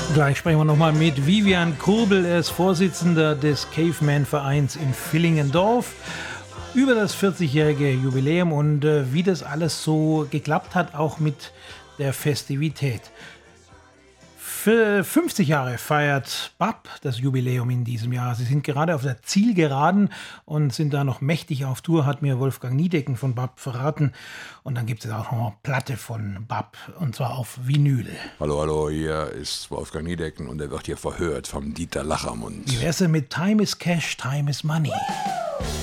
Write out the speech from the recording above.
Gleich sprechen wir nochmal mit Vivian Kurbel, er ist Vorsitzender des Caveman-Vereins in Villingendorf, über das 40-jährige Jubiläum und wie das alles so geklappt hat, auch mit der Festivität. Für 50 Jahre feiert BAP das Jubiläum in diesem Jahr. Sie sind gerade auf der Zielgeraden und sind da noch mächtig auf Tour, hat mir Wolfgang Niedecken von BAP verraten. Und dann gibt es auch noch eine Platte von BAP, und zwar auf Vinyl. Hallo, hier ist Wolfgang Niedecken und er wird hier verhört vom Dieter Lachermund. Wie wär's denn mit Time is Cash, Time is Money?